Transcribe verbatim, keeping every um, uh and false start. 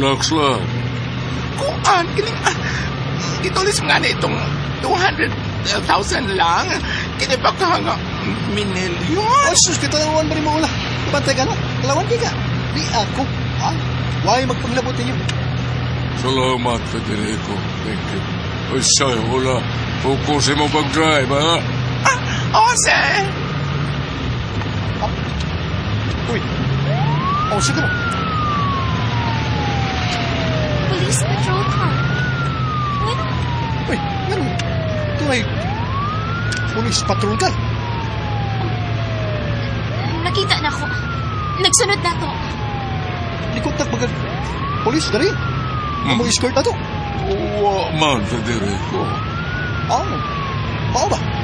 Lakslak. Kuan, kining... Ah, itulis nga na itong two hundred thousand lang. Kini ba ka nga minilyon? Ay, sus, kitalawan ba rin mo ula? Bantay ka na, talawan di ka. Di ako, ha? Huwag magpaglabot ninyo. Salamat, Federico. Thank you. Ay, sa'yo, wala. Fokusin mo pag-drive, ha? Ah, oh, sir. Uy, oh, sige na. Police patrol car. What? Uy, ganun. Ito ay police patrol car. Nakita na ko. Nagsunod na to. Likot na bagag police na rin. Hmm. Ang mga escort na to. Wa man, Federico. Ah, mao ba?